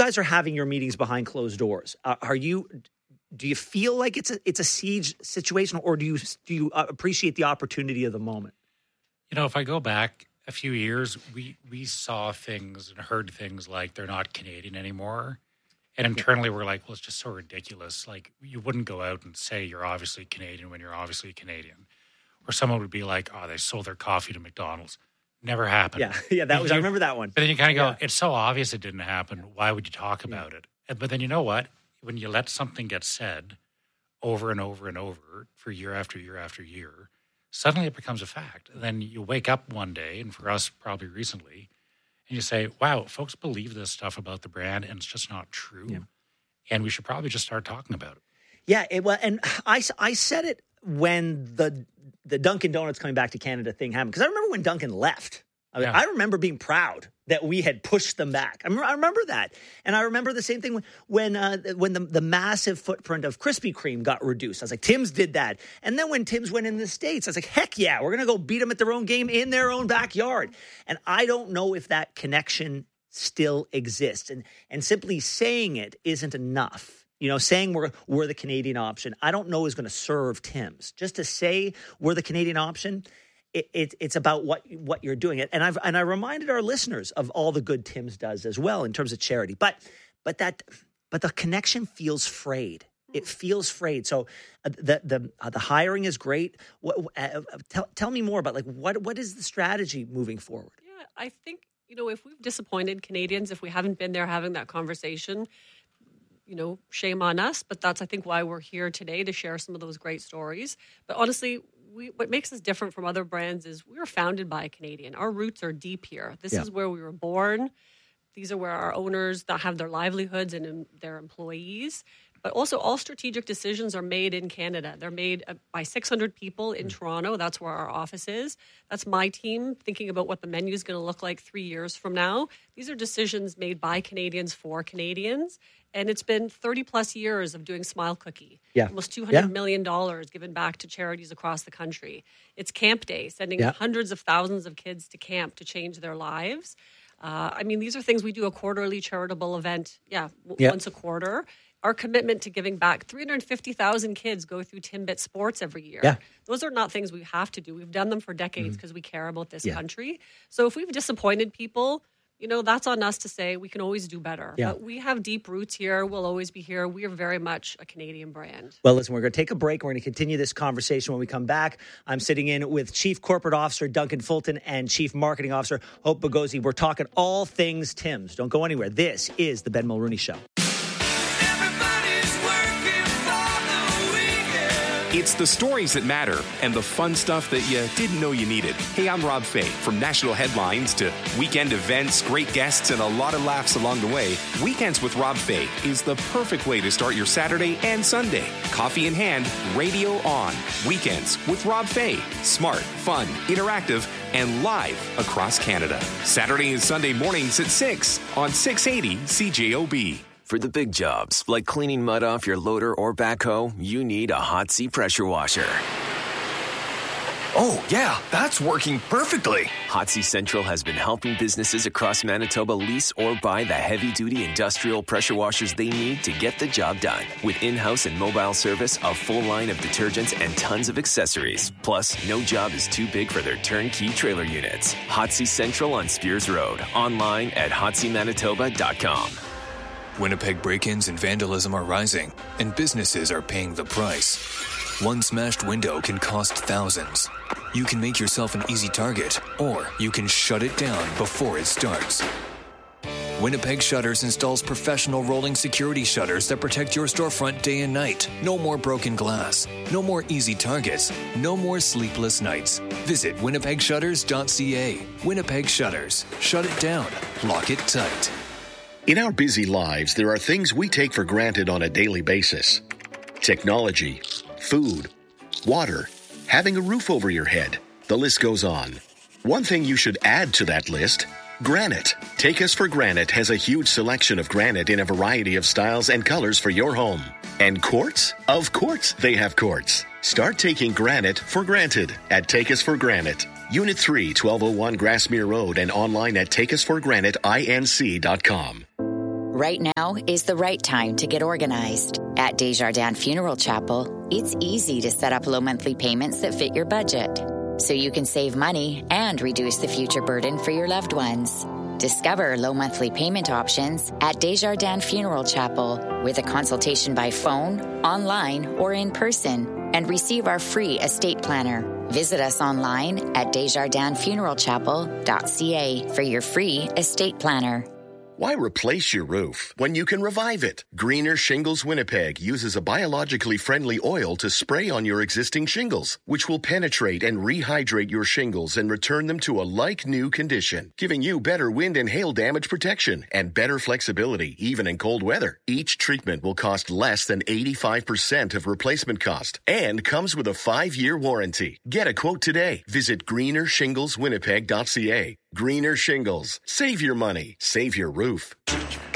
guys are having your meetings behind closed doors. Do you feel like it's a siege situation, or do you appreciate the opportunity of the moment? If I go back a few years, we saw things and heard things like they're not Canadian anymore. And internally, we're like, well, it's just so ridiculous. Like, you wouldn't go out and say you're obviously Canadian when you're obviously Canadian. Or someone would be like, oh, they sold their coffee to McDonald's. Never happened. Yeah, I remember that one. But then you kind of go, it's so obvious it didn't happen. Why would you talk about it? But then you know what? When you let something get said over and over and over for year after year after year, suddenly it becomes a fact. And then you wake up one day, and for us probably recently, and you say, wow, folks believe this stuff about the brand, and it's just not true. Yeah. And we should probably just start talking about it. Yeah, and I said it when the Dunkin' Donuts coming back to Canada thing happened. Because I remember when Dunkin' left. I remember being proud that we had pushed them back. I remember that. And I remember the same thing when the massive footprint of Krispy Kreme got reduced. I was like, Tim's did that. And then when Tim's went in the States, I was like, heck yeah, we're going to go beat them at their own game in their own backyard. And I don't know if that connection still exists. And simply saying it isn't enough. Saying we're the Canadian option, I don't know is going to serve Tim's. Just to say we're the Canadian option, it's about what you're doing. And I reminded our listeners of all the good Tim's does as well in terms of charity. But the connection feels frayed. It feels frayed. So the hiring is great. Tell me more about what is the strategy moving forward? Yeah, I think if we've disappointed Canadians, if we haven't been there having that conversation, shame on us. But that's, I think, why we're here today, to share some of those great stories. But honestly, what makes us different from other brands is we were founded by a Canadian. Our roots are deep here. This is where we were born. These are where our owners that have their livelihoods and their employees. But also all strategic decisions are made in Canada. They're made by 600 people in Toronto. That's where our office is. That's my team thinking about what the menu is going to look like 3 years from now. These are decisions made by Canadians for Canadians. And it's been 30 plus years of doing Smile Cookie. Yeah. Almost $200 million given back to charities across the country. It's Camp Day, sending hundreds of thousands of kids to camp to change their lives. These are things we do, a quarterly charitable event, once a quarter. Our commitment to giving back, 350,000 kids go through Timbit Sports every year. Yeah. Those are not things we have to do. We've done them for decades because we care about this country. So if we've disappointed people, that's on us to say we can always do better. Yeah. But we have deep roots here. We'll always be here. We are very much a Canadian brand. Well, listen, we're going to take a break. We're going to continue this conversation when we come back. I'm sitting in with Chief Corporate Officer Duncan Fulton and Chief Marketing Officer Hope Bagozzi. We're talking all things Tim's. Don't go anywhere. This is the Ben Mulrooney Show. It's the stories that matter and the fun stuff that you didn't know you needed. Hey, I'm Rob Fay. From national headlines to weekend events, great guests, and a lot of laughs along the way, Weekends with Rob Fay is the perfect way to start your Saturday and Sunday. Coffee in hand, radio on. Weekends with Rob Fay. Smart, fun, interactive, and live across Canada. Saturday and Sunday mornings at 6 on 680 CJOB. For the big jobs, like cleaning mud off your loader or backhoe, you need a Hot Sea pressure washer. Oh, yeah, that's working perfectly. Hot Sea Central has been helping businesses across Manitoba lease or buy the heavy-duty industrial pressure washers they need to get the job done. With in-house and mobile service, a full line of detergents, and tons of accessories. Plus, no job is too big for their turnkey trailer units. Hot Sea Central on Spears Road. Online at hotseamanitoba.com. Winnipeg break-ins and vandalism are rising, and businesses are paying the price. One smashed window can cost thousands. You can make yourself an easy target, or you can shut it down before it starts. Winnipeg Shutters installs professional rolling security shutters that protect your storefront day and night. No more broken glass. No more easy targets. No more sleepless nights. Visit winnipegshutters.ca. Winnipeg Shutters. Shut it down. Lock it tight. In our busy lives, there are things we take for granted on a daily basis. Technology, food, water, having a roof over your head. The list goes on. One thing you should add to that list, granite. Take Us for Granite has a huge selection of granite in a variety of styles and colors for your home. And quartz? Of course they have quartz. Start taking granite for granted at Take Us for Granite. Unit 3, 1201 Grassmere Road, and online at takeusforgraniteinc.com. Right now is the right time to get organized. At Desjardins Funeral Chapel, it's easy to set up low monthly payments that fit your budget, so you can save money and reduce the future burden for your loved ones. Discover low monthly payment options at Desjardins Funeral Chapel with a consultation by phone, online, or in person, and receive our free estate planner. Visit us online at desjardinsfuneralchapel.ca for your free estate planner. Why replace your roof when you can revive it? Greener Shingles Winnipeg uses a biologically friendly oil to spray on your existing shingles, which will penetrate and rehydrate your shingles and return them to a like-new condition, giving you better wind and hail damage protection and better flexibility, even in cold weather. Each treatment will cost less than 85% of replacement cost and comes with a 5-year warranty. Get a quote today. Visit greenershingleswinnipeg.ca. Greener Shingles. Save your money. Save your roof.